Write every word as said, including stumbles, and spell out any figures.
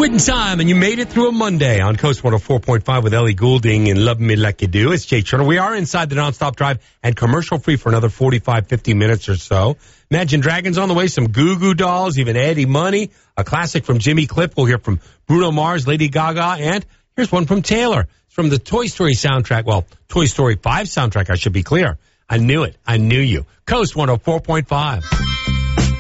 Quitting time, and you made it through a Monday on Coast one oh four point five with Ellie Goulding and Love Me Like You Do. It's Jake Turner. We are inside the Nonstop Drive and commercial free for another forty-five, fifty minutes or so. Imagine Dragons on the way, some Goo Goo Dolls, even Eddie Money, a classic from Jimmy Cliff. We'll hear from Bruno Mars, Lady Gaga, and here's one from Taylor. It's from the Toy Story soundtrack. Well, Toy Story five soundtrack, I should be clear. I knew it. I knew you. Coast one oh four point five.